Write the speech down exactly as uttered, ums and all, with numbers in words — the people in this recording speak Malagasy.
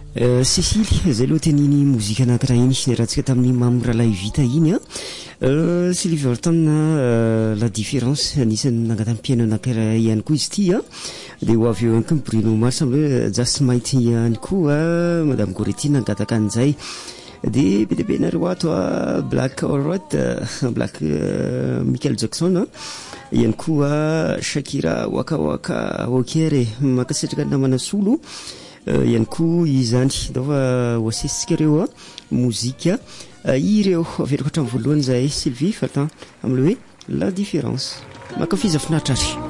Cécile zay aloha teniny mozika anankiray iny rahantsika tamin'ny mamoralay vita iny a Sylvie Vartan la différence anisany nangatany piano anankiray ihany koa izy ity a dia ho avy eo ihany koa Bruno Mars hoe just might ihany koa Madame Goretti nangataka an'izay dia be dia be nareo ato a Black or White Black Michael Jackson ihany koa Shakira Waka Waka Okere makasitraka namana solo ihany koa izany dafa hoasesitsika ireo mozika ireo averiko hatramin'ny voalohany izay Sylvie Vartan amin'ilay hoe la différence makafiza finaritra ary